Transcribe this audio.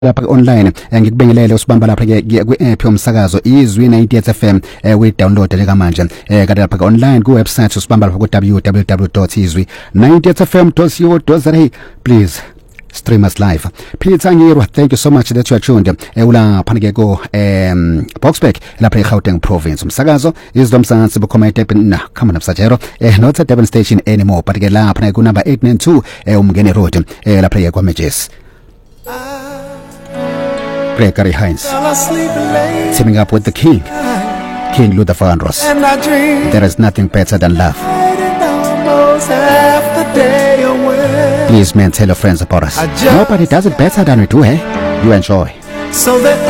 lapha online ngikubingelele usibamba lapha ke ku-app yomsakazo izwi 98 FM we-download nje manje kanti lapha online ku website usibamba lapha ku www.izwi98fm.co.za. please stream us live. Peter Ngirwa, thank you so much that you are tuned. Ula phanike ko Boxback lapha eGauteng province. Umsakazo is domsansi bukhomete na kama namsajero not at Durban station anymore but ke lapha ku number 892 umngene road lapha kwa Majes. Gregory Hines teaming up with the King Luther Vandross. There is nothing better than love. Please, man, tell your friends about us. Nobody does it better than we do, eh? You enjoy. So that